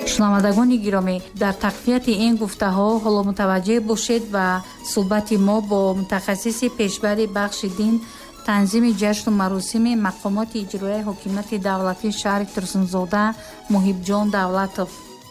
шунавандагони гиромӣ, дар тақвияти ин гуфтаҳо ҳоло мутаваҷҷеҳ бошед ва суҳбати мо бо мутахассиси пешбари бахши дин танзими ҷашну маросими мақомоти иҷроияи ҳокимияти давлатии шаҳри Турсунзода Муҳибҷон Давлатов.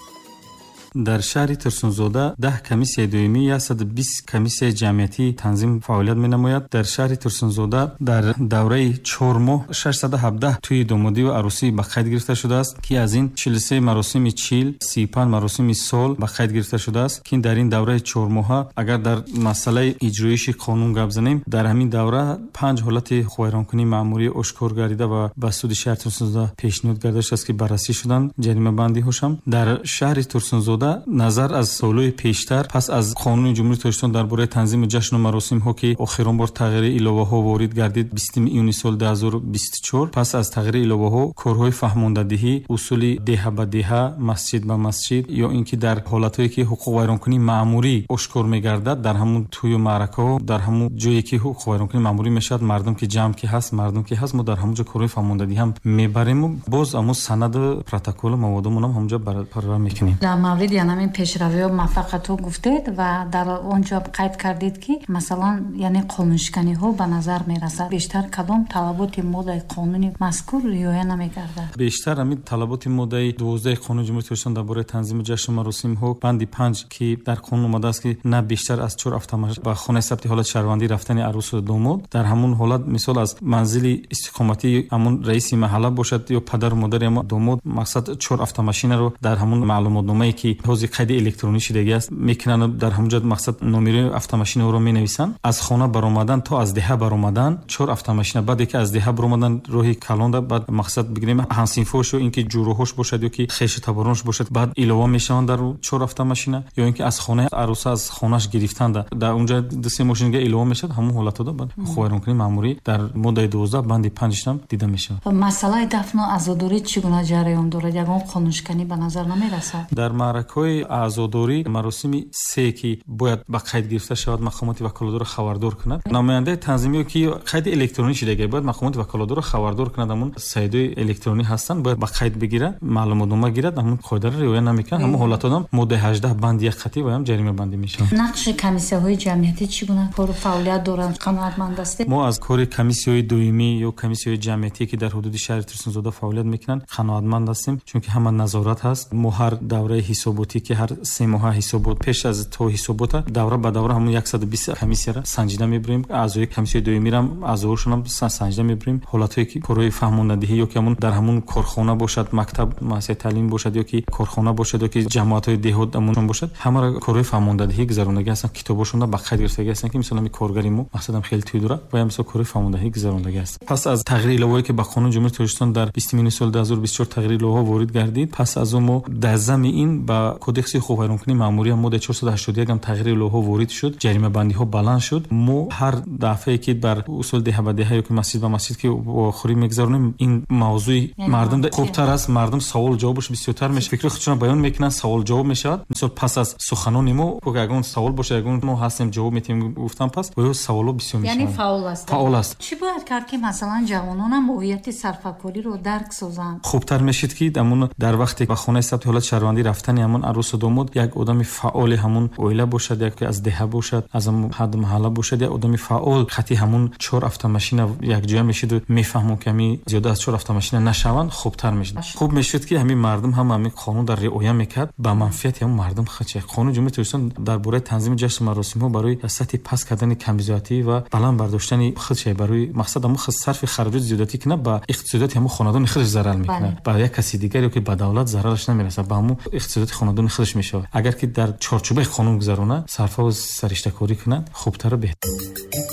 дар шаҳри Турсунзода 10 комиссияи доимӣ 120 комиссияи ҷамъиятӣ танзим фаъолият менамояд. дар шаҳри Турсунзода дар давраи 4 моҳ 617 тӯи домодӣ ва арӯсӣ ба қайд гирифта шудааст, ки аз ин 43 маросими чил, 35 маросими сол ба қайд гирифта шудааст, ки дар ин давраи 4 моҳа агар дар масъалаи иҷроиши қонун гап занем, дар ҳамин давра 5 ҳолати вайронкунии маъмурӣ ошкор гардида ва ба суди шаҳри Турсунзода пешниҳод карда шудааст, ки баррасӣ шуданд ҷаримабандиҳошам. дар шаҳри Турсунзода назар аз солҳои пештар пас аз қонуни ҷумҳурии Тоҷикистон дар бораи танзими ҷашну маросимҳо, ки охирон бор тағйири иловаҳо ворид гардид 20 июни соли 2024, пас аз тағйири иловаҳо корҳои фаҳмондадиҳӣ, усули деҳа ба деҳа, масҷид ба масҷид, ё ин ки дар ҳолатҳое ки ҳуқуқ вайронкунии маъмурӣ ошкор мегардад, дар ҳамун тӯю маъракаҳо, дар ҳамун ҷое ки ҳуқуқ вайронкунии маъмурӣ мешавад, мардум ки ҷамъ ки ҳаст, мардум ки ҳаст, мо дар ҳамун ҷо корҳои фаҳмондадиҳӣ ҳам мебариму боз аммо санаду протоколу маводамон ҳам ҳамун ҷо барпарвар мекунем. дар мавриди яъне пешравиҳо муваффақиятҳо гуфтед ва дар он ҷо қайд кардед, ки масалан яъне қонуншиканиҳо ба назар мерасад. бештар кадом талаботи моддаи қонуни мазкур риоя намегардад? бештар ҳамин талаботи моддаи 12 қонуни ҷумҳурии Тоҷикистон дар бораи танзими ҷашну маросимҳо банди 5 ки дар қонун омадааст, ки на бештар аз 4 автомашин ба хонаи сабти ҳолати шаҳрвандӣ рафтани арӯсу домод, дар ҳамун ҳолат мисол аз манзили истиқоматӣ ҳамун раиси маҳалла бошад ё падару модари ҳамон домод, мақсад 4 автомашинаро дар ҳамун маълумотномае ки ҳози қайди электронӣ шудагӣ аст мекунанд, дар ҳамун ҷо мақсад номерои автомашинаҳоро менависанд. аз хона баромадан то аз деҳа баромадан 4 автомашина, баъде ки аз деҳа баромадан роҳи калонда, баъд мақсад бигирем ҳамсинфҳошо, ин ки ҷуроҳош бошад ё ки хешу табаронош бошад, баъд илова мешаванд дар 4 автомашина, ё ин ки аз хонаи арӯса аз хонаш гирифтанда дар унҷа 2-3 машинга илова мешавад. ҳамун ҳолатода баъд вайронкунии маъмурӣ дар моддаи 12 банди 5 ам дида мешавад. масъалаи дафну азодорӣ чӣ гуна ҷараён дорад? ягон қонуншиканӣ ба назар намерасад? дар маъракаҳои азодорӣ маросими се ки бояд ба қайд гирифта шавад, мақомоти ваколатдорро хабардор кунад. намояндаи танзимиё ки қайди электронӣ шудагӣ бояд мақомоти ваколатдорро хабардор кунад. ҳамун сайдҳои электронӣ ҳастанд, бояд ба қайд бигирад, маълумотнома гирад. ҳамун қоидаро риоя намекунад, ҳамун ҳолатодам моддаи 18 банди 1 қатъи ва ҳам ҷаримабандӣ мешавад. нақши комиссияҳои ҷамъиятӣ чӣ гуна кору фаъолият доранд? қаноатманд ҳастед? мо аз кори комиссияҳои доимӣ ё комиссияҳои ҷамъиятӣ ки дар ҳудуди шаҳри Турсунзода фаъолият мекунанд қаноатманд ҳастем, чунки ҳама назорат ҳаст. мо ҳар давраи ҳисоботӣ ки ҳар 3 моҳа ҳисобот пеш аз то ҳисобота давра ба давра ҳамун 120 комиссияро санҷида мебурем. аъзои комиссияи доимирам аъзоушонам санҷида мебурем. ҳолатҳое ки корҳои фаҳмондадиҳӣ ё ки ҳамун дар ҳамун корхона бошад, мактаб муассисаи таълим бошад, ё ки корхона бошад, ё ки ҷамоатҳои деҳот ҳамун бошад, ҳамаро корҳои фаҳмондадиҳӣ гузарондагӣ ҳастанд, китобошонда ба қайд гирифтагӣ ҳастанд, ки мисол ҳамин коргари мо мақсадам хеле тӯй дора ва ям мисол корҳои фаҳмондадиҳӣ гузарондагӣ аст. пас аз тағйири иловае ки ба қонуни ҷумҳурии Тоҷикистон дар 20 июни соли 2024 тағйири иловаҳо ворид гардид, пас аз он мо дар замми ин ба кодекси ҳуқуқ вайронкунии маъмурӣ моддаи 481 ам тағйири иловаҳо ворид шуд, ҷаримабандиҳо баланд шуд. мо ҳар дафъае ки бар усул деҳа ба деҳа ё ки масҷид ба масҷид ки охирӣ мегузаронем, ин мавзӯи мардум хубтар аст, мардум савол ҷавобш бисёртар мешавад, фикри худшонро баён мекунанд, савол ҷавоб мешавад. мисол пас аз суханони мо ягон савол боша, ягон мо ҳастем ҷавоб метавем гуфтан, пас ё саволо бисёр мешавад. яъне фаъол аст. фаъол аст. чӣ бояд кард ки масалан ҷавононам моҳияти сарфакориро дарк созанд? хубтар мешид ки амун дар вақте ба хонаи сабти ҳолати шаҳрвандӣ рафтани ҳамун арӯсу домод як одами фаъоли ҳамун оила бошад, як аз деҳа бошад, аз ҳамун ҳад маҳалла бошад, як одами фаъол қатъи ҳамун 4 автомашина якҷоя мешиду мефаҳмон ки ҳамин зиёда аз 4 автомашина нашаванд, хубтар мешид. хуб мешид ки ҳамин мардум ҳам ҳамин қонун дар риоя мекард ба манфиати ҳамун мардум хаче. қонуни ҷумҳурии Тоҷикистон дар бораи танзими ҷашну маросимҳо барои сатҳи паст кардани камбизоатӣ ва баланд бардоштани худше барои мақсад ҳамун сарфи хараҷот зиёдатӣ кунад ба иқтисодиёти ҳамун хонадони худаш зарар мекунад. ба як каси дигар ё ки ба давлат зарараш намерасад, ба ҳамун иқтисодиёти хонадони худаш мешавад. агар ки дар чорчӯбаи қонун гузарона сарфаву сариштакорӣ кунад, хубтару беҳтар.